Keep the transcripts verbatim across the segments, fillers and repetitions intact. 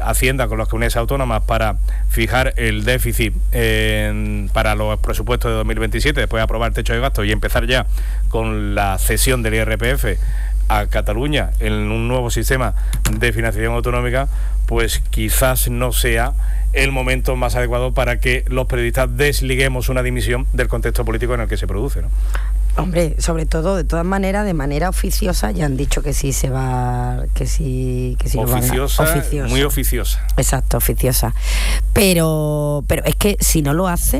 Hacienda con las comunidades autónomas para fijar el déficit eh, para los presupuestos de dos mil veintisiete, después de aprobar el techo de gasto y empezar ya con la cesión del I R P F a Cataluña en un nuevo sistema de financiación autonómica, pues quizás no sea el momento más adecuado para que los periodistas desliguemos una dimisión del contexto político en el que se produce, ¿no? Hombre, sobre todo, de todas maneras, de manera oficiosa, ya han dicho que sí se va, que sí, que sí oficiosa, lo van a, oficiosa, muy oficiosa. Exacto, oficiosa. Pero, pero es que si no lo hace,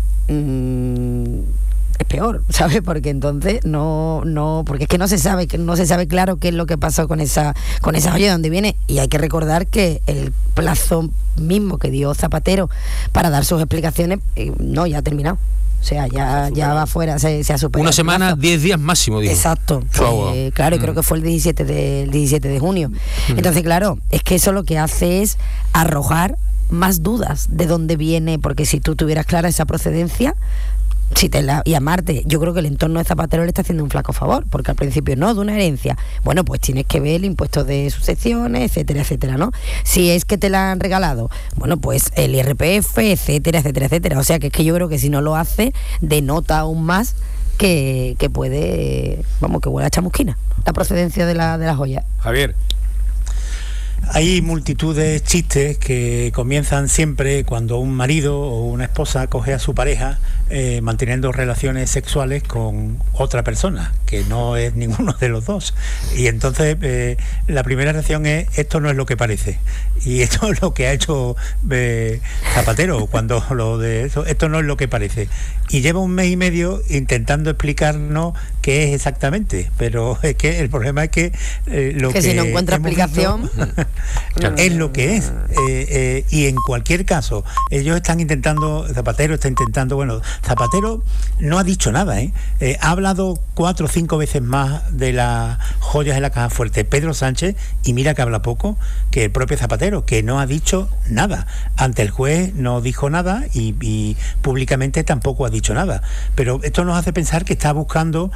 mmm, es peor, ¿sabes? Porque entonces no, no, porque es que no se sabe, que no se sabe claro qué es lo que pasó con esa, con esa joya de dónde viene, y hay que recordar que el plazo mismo que dio Zapatero para dar sus explicaciones, eh, no, ya ha terminado. O sea, ya, ya va fuera, se, se ha superado. Una semana, diez días máximo, digo. Exacto. Eh, claro, y mm. creo que fue el diecisiete de, el diecisiete de junio. Mm. Entonces, claro, es que eso lo que hace es arrojar más dudas de dónde viene, porque si tú tuvieras clara esa procedencia, si te la, y amarte, yo creo que el entorno de Zapatero le está haciendo un flaco favor, porque al principio no, de una herencia, bueno, pues tienes que ver el impuesto de sucesiones, etcétera, etcétera, ¿no? Si es que te la han regalado, bueno, pues el I R P F, etcétera, etcétera, etcétera. O sea que es que yo creo que si no lo hace, denota aún más que, que puede, vamos, que huele a chamusquina la procedencia de la, de la joya. Javier. Hay multitud de chistes que comienzan siempre cuando un marido o una esposa coge a su pareja eh, manteniendo relaciones sexuales con otra persona, que no es ninguno de los dos. Y entonces eh, la primera reacción es: esto no es lo que parece. Y esto es lo que ha hecho eh, Zapatero cuando lo de eso, esto no es lo que parece. Y lleva un mes y medio intentando explicarnos qué es exactamente, pero es que el problema es que eh, lo que, que si no encuentra explicación es lo que es, eh, eh, y en cualquier caso ellos están intentando, Zapatero está intentando, bueno, Zapatero no ha dicho nada, ¿eh? Eh, ha hablado cuatro o cinco veces más de las joyas de la caja fuerte Pedro Sánchez, y mira que habla poco, que el propio Zapatero, que no ha dicho nada. Ante el juez no dijo nada y, y públicamente tampoco ha dicho nada, pero esto nos hace pensar que está buscando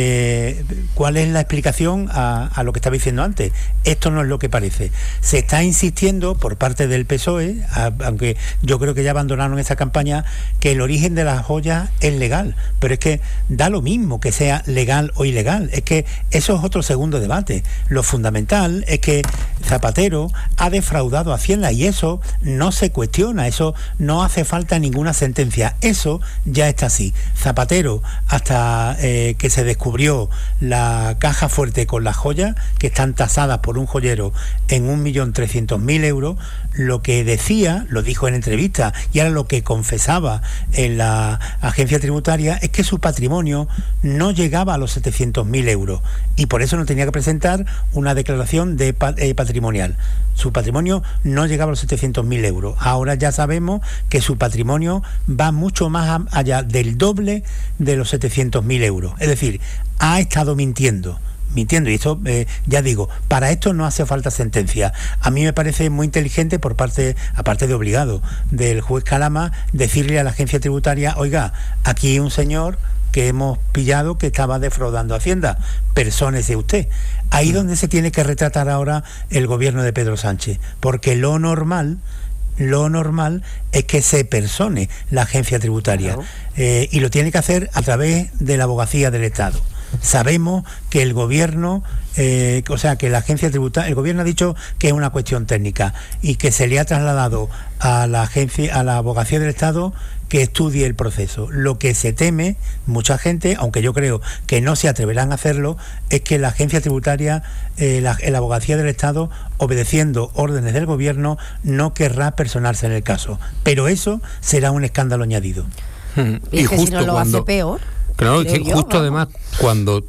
eh, cuál es la explicación a, a lo que estaba diciendo antes. Esto no es lo que parece. Se está insistiendo por parte del P S O E, a, aunque yo creo que ya abandonaron esa campaña, que el origen de las joyas es legal, pero es que da lo mismo que sea legal o ilegal, es que eso es otro segundo debate. Lo fundamental es que Zapatero ha defraudado a Hacienda y eso no se cuestiona, eso no hace falta ninguna sentencia, eso ya está así. Zapatero, hasta eh, que se descubrió la caja fuerte con las joyas, que están tasadas por un joyero en un millón trescientos mil euros, lo que decía, lo dijo en entrevista, y ahora lo que confesaba en la agencia tributaria, es que su patrimonio no llegaba a los setecientos mil euros y por eso no tenía que presentar una declaración de eh, patrimonial. Su patrimonio no llegaba a los setecientos mil euros. Ahora ya sabemos que su patrimonio va mucho más allá del doble de los setecientos mil euros. Es decir, ha estado mintiendo. mintiendo y esto, eh, ya digo, para esto no hace falta sentencia. A mí me parece muy inteligente por parte, aparte de obligado, del juez Calama, decirle a la agencia tributaria: oiga, aquí hay un señor que hemos pillado que estaba defraudando a Hacienda, persónese usted. Ahí es donde se tiene que retratar ahora el gobierno de Pedro Sánchez, porque lo normal lo normal es que se persone la agencia tributaria, claro. eh, y lo tiene que hacer a través de la abogacía del Estado. Sabemos que el gobierno, eh, o sea, que la agencia tributaria, el gobierno ha dicho que es una cuestión técnica y que se le ha trasladado a la agencia, a la abogacía del Estado, que estudie el proceso. Lo que se teme mucha gente, aunque yo creo que no se atreverán a hacerlo, es que la agencia tributaria, eh, la, la abogacía del Estado, obedeciendo órdenes del gobierno, no querrá personarse en el caso. Pero eso será un escándalo añadido. Y, y es que justo si no lo cuando... hace peor. Claro, es que yo, justo vamos. además cuando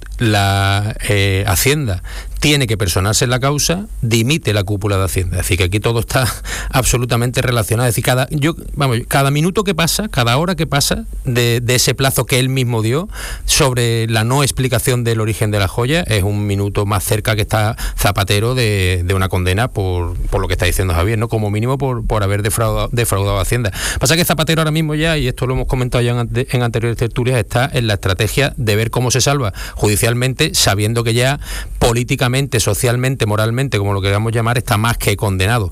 la eh, Hacienda tiene que personarse en la causa, dimite la cúpula de Hacienda. Es decir, que aquí todo está absolutamente relacionado. Es decir, cada, yo, vamos, cada minuto que pasa, cada hora que pasa de, de ese plazo que él mismo dio sobre la no explicación del origen de la joya, es un minuto más cerca que está Zapatero de, de una condena por, por lo que está diciendo Javier, ¿no? Como mínimo por, por haber defraudado, defraudado a Hacienda. Pasa que Zapatero ahora mismo ya, y esto lo hemos comentado ya en, en anteriores tertulias, está en la estrategia de ver cómo se salva judicialmente, sabiendo que ya políticamente, socialmente, moralmente, como lo queramos llamar, está más que condenado.